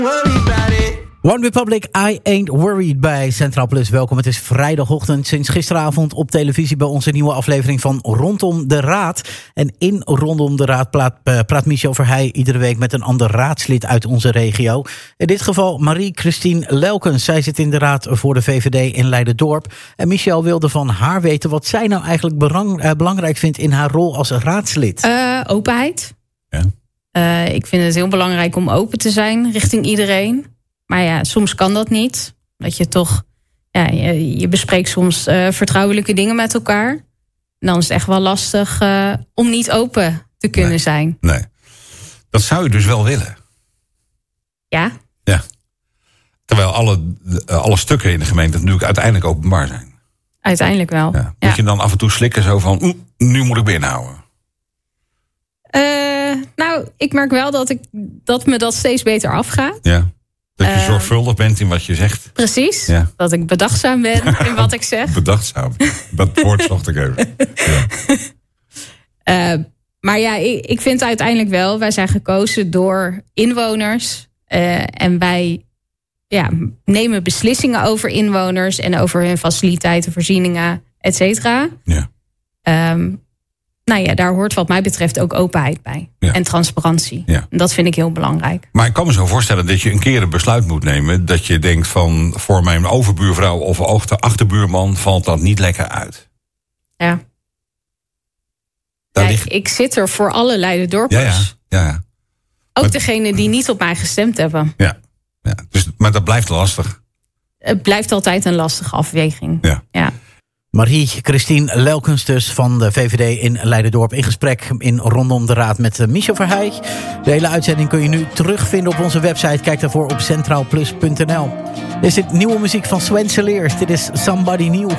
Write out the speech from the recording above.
One Republic, I Ain't Worried bij Centraal Plus. Welkom, het is vrijdagochtend. Sinds gisteravond op televisie bij onze nieuwe aflevering van Rondom de Raad. En in Rondom de Raad praat Michel Verheij iedere week met een ander raadslid uit onze regio. In dit geval Marie-Christine Lelkens. Zij zit in de raad voor de VVD in Leiderdorp. En Michel wilde van haar weten wat zij nou eigenlijk belangrijk vindt in haar rol als raadslid. Openheid. Ja. Ik vind het heel belangrijk om open te zijn richting iedereen. Maar ja, soms kan dat niet. Dat je toch, je bespreekt soms vertrouwelijke dingen met elkaar. En dan is het echt wel lastig om niet open te kunnen zijn. Nee. Dat zou je dus wel willen. Ja. Ja. Terwijl alle stukken in de gemeente natuurlijk uiteindelijk openbaar zijn. Uiteindelijk wel. Ja. Moet je dan af en toe slikken zo van, nu moet ik binnenhouden? Nou, ik merk wel dat me dat steeds beter afgaat. Ja. Dat je zorgvuldig bent in wat je zegt. Precies. Ja. Dat ik bedachtzaam ben in wat ik zeg. Bedachtzaam. Dat woord zocht ik even. Ja. Maar ja, ik vind uiteindelijk wel, wij zijn gekozen door inwoners. En wij nemen beslissingen over inwoners en over hun faciliteiten, voorzieningen, et cetera. Ja. Daar hoort wat mij betreft ook openheid bij. Ja. En transparantie. Ja. En dat vind ik heel belangrijk. Maar ik kan me zo voorstellen dat je een keer een besluit moet nemen. Dat je denkt van, voor mijn overbuurvrouw of achterbuurman valt dat niet lekker uit. Ja. Ik zit er voor alle Leiderdorpers. Ja. Ook degenen die niet op mij gestemd hebben. Ja. Dus, maar dat blijft lastig. Het blijft altijd een lastige afweging. Ja. Marie-Christine Lelkens dus van de VVD in Leiderdorp in gesprek in Rondom de Raad met Michel Verheij. De hele uitzending kun je nu terugvinden op onze website. Kijk daarvoor op centraalplus.nl. Dit is dit nieuwe muziek van Sven Seleers. Dit is Somebody New.